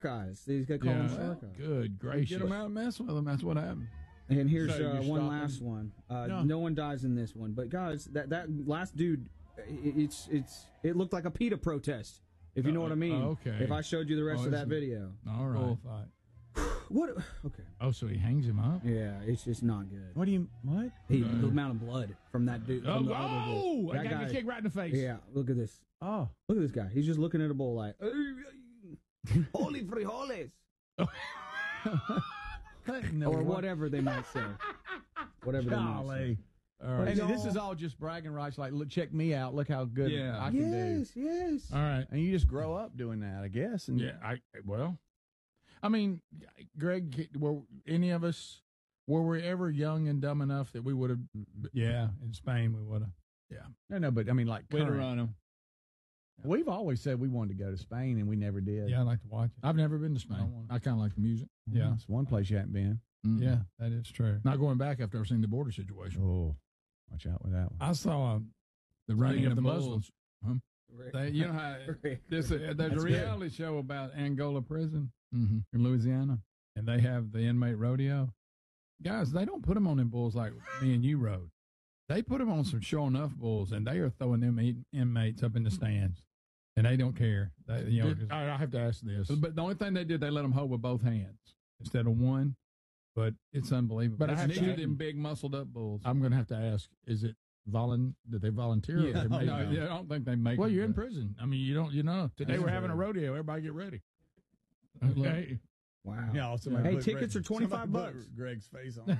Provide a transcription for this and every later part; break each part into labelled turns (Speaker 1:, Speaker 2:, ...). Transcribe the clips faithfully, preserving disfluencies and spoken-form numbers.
Speaker 1: eyes. He's got to call
Speaker 2: Yeah.
Speaker 1: them shark eyes.
Speaker 2: Good gracious.
Speaker 3: Get them out and mess with them. That's what happened.
Speaker 1: And here's
Speaker 3: So
Speaker 1: uh,
Speaker 3: you
Speaker 1: one
Speaker 3: stop
Speaker 1: last
Speaker 3: him?
Speaker 1: one. Uh,
Speaker 3: No.
Speaker 1: no. one dies in this one, but guys, that that last dude, i- it's it's it looked like a PETA protest. If you know what I mean.
Speaker 2: Uh, okay.
Speaker 1: If I showed you the rest
Speaker 2: Oh,
Speaker 1: of that
Speaker 2: it's-
Speaker 1: video.
Speaker 2: All right.
Speaker 3: Bullfight.
Speaker 1: What? Okay.
Speaker 2: Oh, so he hangs him up?
Speaker 1: Yeah, it's just not good.
Speaker 3: What do you, what?
Speaker 1: He,
Speaker 2: Right.
Speaker 1: the amount of blood from that dude.
Speaker 2: Oh,
Speaker 1: From the other
Speaker 2: oh
Speaker 1: dude.
Speaker 2: I
Speaker 1: That
Speaker 2: got
Speaker 1: guy-
Speaker 2: me kicked right in the face.
Speaker 1: Yeah, look at this.
Speaker 3: Oh.
Speaker 1: Look at this guy. He's just looking at a bowl like, holy frijoles.
Speaker 3: No,
Speaker 1: or
Speaker 3: what?
Speaker 1: whatever they might say. Whatever they might say.
Speaker 3: Golly.
Speaker 2: All right.
Speaker 3: And
Speaker 1: Y'all-
Speaker 3: this is all just bragging rights. Like, look, check me out. Look how good
Speaker 2: Yeah.
Speaker 3: I can do.
Speaker 1: Yes, yes.
Speaker 2: All right.
Speaker 3: And you just grow up doing that, I guess. And
Speaker 2: Yeah, I well, I mean, Greg, were any of us were we ever young and dumb enough that we would have?
Speaker 4: Yeah, in Spain we would have.
Speaker 3: no, no, but I mean, like,
Speaker 4: We'd have
Speaker 3: current.
Speaker 4: run them.
Speaker 3: We've always said we wanted to go to Spain, and we never did.
Speaker 4: Yeah, I like to watch it.
Speaker 2: I've never been to
Speaker 4: I
Speaker 2: Spain.
Speaker 4: wanna-
Speaker 2: I kind of like the music.
Speaker 4: Yeah.
Speaker 3: It's one place you haven't been.
Speaker 2: Mm.
Speaker 4: Yeah, that is true.
Speaker 2: Not going back after I've seen the border situation,
Speaker 3: Oh, watch out with that one.
Speaker 4: I saw a,
Speaker 2: the running
Speaker 4: Speaking
Speaker 2: of the
Speaker 4: of bulls.
Speaker 2: Muslims. Huh?
Speaker 4: they, you know how there's a, there's
Speaker 2: That's
Speaker 4: a
Speaker 2: good.
Speaker 4: reality show about Angola prison
Speaker 2: Mm-hmm.
Speaker 4: in Louisiana, and they have the inmate rodeo. Guys, they don't put them on them bulls like me and you rode. They put them on some sure enough bulls, and they are throwing them in- inmates up in the stands, and they don't care. They, you know, 'cause-
Speaker 2: I, I have to ask this,
Speaker 4: but the only thing they did, they let them hold with both hands instead of one. But it's unbelievable.
Speaker 2: But I
Speaker 4: That's
Speaker 2: have
Speaker 4: neither
Speaker 2: to-
Speaker 4: of them big muscled up bulls.
Speaker 2: I'm going to have to ask: is it volun? Did they volunteer? or
Speaker 4: yeah,
Speaker 2: they made
Speaker 4: no,
Speaker 2: them?
Speaker 4: yeah, I don't think they make.
Speaker 2: Well,
Speaker 4: them,
Speaker 2: you're in
Speaker 4: but-
Speaker 2: prison. I mean, you don't. You know, today
Speaker 4: That's
Speaker 2: we're having a
Speaker 4: true.
Speaker 2: rodeo. Everybody get ready.
Speaker 4: Okay.
Speaker 1: Wow.
Speaker 3: Yeah,
Speaker 1: Hey, tickets are twenty-five bucks.
Speaker 3: Greg's face on.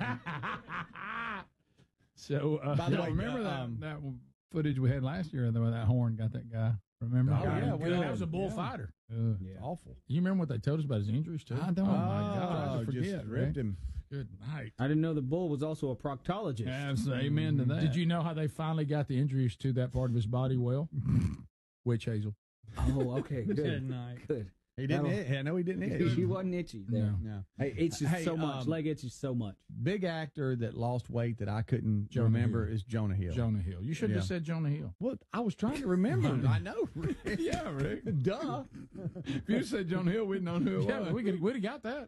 Speaker 2: So, uh,
Speaker 3: By the
Speaker 4: Yeah,
Speaker 3: way,
Speaker 4: remember
Speaker 3: uh,
Speaker 4: that
Speaker 3: um,
Speaker 4: that footage we had last year where that horn got that guy? Remember?
Speaker 3: Oh,
Speaker 4: Got
Speaker 3: yeah,
Speaker 4: him
Speaker 3: well,
Speaker 4: good.
Speaker 2: that was a
Speaker 3: Yeah.
Speaker 2: bullfighter.
Speaker 4: Ugh.
Speaker 1: Yeah.
Speaker 3: Awful.
Speaker 2: You remember what they told us about his injuries too?
Speaker 4: I don't.
Speaker 3: Oh,
Speaker 4: Oh my God! I
Speaker 3: just
Speaker 4: forget.
Speaker 3: ripped him.
Speaker 2: Good night.
Speaker 1: I didn't know the bull was also a proctologist.
Speaker 4: Yes, amen to that.
Speaker 2: Did you know how they finally got the injuries to that part of his body well? Witch hazel.
Speaker 1: Oh, okay, good.
Speaker 3: night.
Speaker 1: Good.
Speaker 3: He didn't
Speaker 1: That'll-
Speaker 3: itch. I know he didn't
Speaker 1: He
Speaker 3: itch.
Speaker 1: wasn't itchy there.
Speaker 2: No.
Speaker 3: No.
Speaker 1: Hey, it's just
Speaker 3: Hey,
Speaker 1: so much.
Speaker 3: um,
Speaker 1: Leg itches so much.
Speaker 3: Big actor that lost weight that I couldn't
Speaker 2: Jonah
Speaker 3: remember
Speaker 2: Hill.
Speaker 3: is Jonah Hill.
Speaker 2: Jonah Hill. You should have
Speaker 3: Yeah.
Speaker 2: just said Jonah Hill.
Speaker 3: What? I was trying to remember. I know.
Speaker 4: Yeah, Rick.
Speaker 3: Duh.
Speaker 4: If you said John Hill, we'd known who it
Speaker 2: Yeah,
Speaker 4: was.
Speaker 2: but we could we'd have got that.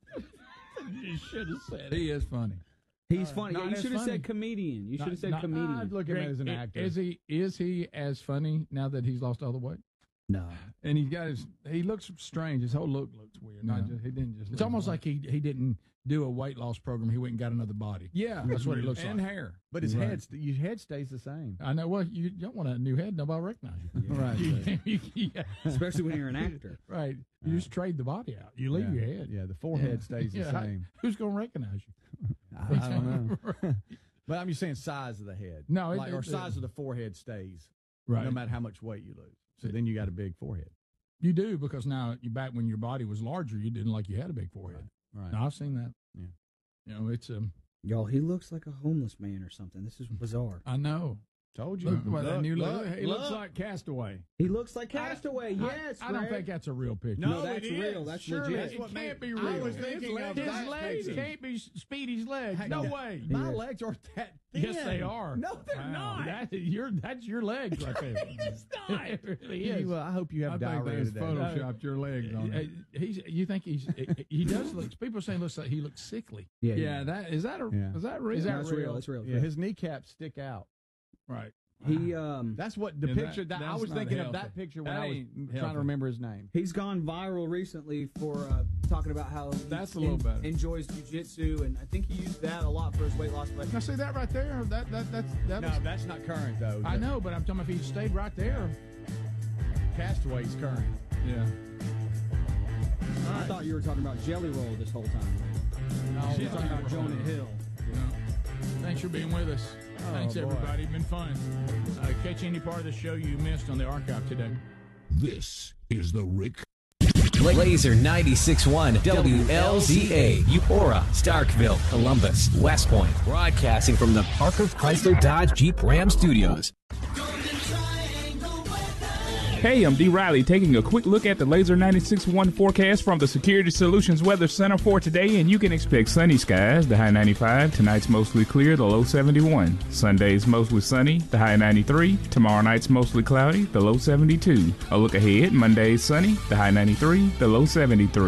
Speaker 2: You should have said it.
Speaker 4: He is funny.
Speaker 1: He's funny.
Speaker 2: not
Speaker 1: Yeah, you
Speaker 2: as
Speaker 1: should have
Speaker 2: funny.
Speaker 1: said comedian. You should have
Speaker 2: Not-
Speaker 1: said
Speaker 2: not-
Speaker 1: comedian.
Speaker 3: I'd look at him as an
Speaker 2: Greg,
Speaker 3: actor.
Speaker 2: Is he is he as funny now that he's lost all the weight?
Speaker 1: no.
Speaker 4: And he's got his, he looks strange. His whole look looks weird. Not
Speaker 2: Yeah.
Speaker 4: just, he didn't just
Speaker 2: It's
Speaker 4: lose
Speaker 2: almost
Speaker 4: weight.
Speaker 2: like he he didn't do a weight loss program. He went and got another body.
Speaker 4: Yeah.
Speaker 2: That's what he looks
Speaker 4: and
Speaker 2: like.
Speaker 4: hair.
Speaker 3: But his
Speaker 2: Right.
Speaker 3: head, st- your head stays the same.
Speaker 2: I know. Well, you don't want a new head. Nobody recognize you.
Speaker 3: Right.
Speaker 2: You- you- yeah.
Speaker 1: Especially when you're an actor.
Speaker 2: Right. You just trade the body out. You leave
Speaker 3: yeah.
Speaker 2: your head.
Speaker 3: Yeah, the forehead stays the
Speaker 2: Yeah.
Speaker 3: same.
Speaker 2: Who's going to recognize you?
Speaker 3: I, I don't know. But I'm just saying size of the head.
Speaker 2: No, it-
Speaker 3: like, or
Speaker 2: it-
Speaker 3: size of the forehead stays.
Speaker 2: Right.
Speaker 3: No matter how much weight you lose. So then you got a big forehead.
Speaker 2: You do, because now you back when your body was larger, you didn't like you had a big forehead.
Speaker 3: Right.
Speaker 2: Now I've seen that.
Speaker 3: Yeah.
Speaker 2: You know, it's um.
Speaker 1: Y'all, he looks like a homeless man or something. This is bizarre.
Speaker 4: I know.
Speaker 3: Told you.
Speaker 4: Look, what, that
Speaker 3: Look,
Speaker 4: new
Speaker 3: look,
Speaker 4: look, he looks
Speaker 3: look.
Speaker 4: like Castaway.
Speaker 1: He looks like Castaway.
Speaker 2: I-
Speaker 1: Yes,
Speaker 2: I, don't
Speaker 1: Greg.
Speaker 2: think that's a real picture.
Speaker 1: No, that's
Speaker 3: it
Speaker 1: real.
Speaker 3: is.
Speaker 1: That's
Speaker 3: Surely.
Speaker 1: legit.
Speaker 3: That's
Speaker 2: It
Speaker 3: what
Speaker 2: can't
Speaker 3: made-
Speaker 2: be
Speaker 3: I
Speaker 2: real.
Speaker 3: was thinking
Speaker 2: his
Speaker 3: of
Speaker 2: his
Speaker 3: that
Speaker 2: legs
Speaker 3: picture.
Speaker 2: can't be Speedy's legs.
Speaker 3: Hey,
Speaker 2: no
Speaker 3: no.
Speaker 2: way.
Speaker 3: My
Speaker 1: Yeah.
Speaker 3: legs are that thin.
Speaker 2: Yes, they are.
Speaker 3: No, they're
Speaker 2: Wow.
Speaker 3: not.
Speaker 2: That, you're, that's your legs right there.
Speaker 3: It's not.
Speaker 2: It really is.
Speaker 3: You, uh, I hope you have
Speaker 4: I think
Speaker 3: diarrhea
Speaker 4: they just
Speaker 3: today.
Speaker 4: photoshopped your legs on
Speaker 2: Uh,
Speaker 4: it.
Speaker 2: he's, you think he's he does look? People saying looks like he looks sickly.
Speaker 1: Yeah,
Speaker 4: Yeah, that is that a
Speaker 3: Yeah.
Speaker 4: is that real?
Speaker 2: Is that
Speaker 1: That's real. That's real.
Speaker 3: Yeah, his kneecaps stick out.
Speaker 4: right?
Speaker 1: He um
Speaker 3: That's what the
Speaker 4: Yeah, that-
Speaker 3: picture. That, I
Speaker 4: that's
Speaker 3: was
Speaker 4: not
Speaker 3: thinking of
Speaker 4: healthy.
Speaker 3: that picture when
Speaker 4: That
Speaker 3: I was
Speaker 4: ain't
Speaker 3: trying
Speaker 4: healthy.
Speaker 3: to remember his name.
Speaker 1: he's gone viral recently for uh, talking about how he
Speaker 4: That's a little better.
Speaker 1: enjoys jujitsu, and I think he used that a lot for his weight loss. But
Speaker 2: Now see that right there. That that that's that.
Speaker 3: No,
Speaker 2: was,
Speaker 3: that's not current though.
Speaker 2: I know, but I'm talking about if he stayed right there.
Speaker 3: Castaway's current.
Speaker 4: Yeah.
Speaker 1: I thought you were talking about Jelly Roll this whole time.
Speaker 3: No,
Speaker 1: She's talking about Jonah Hill.
Speaker 2: Yeah. Thanks for being with us.
Speaker 3: Oh,
Speaker 2: Thanks
Speaker 3: boy.
Speaker 2: everybody. Been fun. Uh, catch any part of the show you missed on the archive today.
Speaker 5: This is the Rick
Speaker 6: Laser ninety-six point one W L Z A, Eupora, Starkville, Columbus, West Point, broadcasting from the Parker Chrysler Dodge Jeep Ram Studios.
Speaker 7: Hey, I'm D. Riley taking a quick look at the Laser ninety-six point one forecast from the Security Solutions Weather Center for today, and you can expect sunny skies, the high ninety-five, tonight's mostly clear, the low seventy-one. Sunday's mostly sunny, the high ninety-three, tomorrow night's mostly cloudy, the low seventy-two. A look ahead, Monday's sunny, the high ninety-three, the low seventy-three.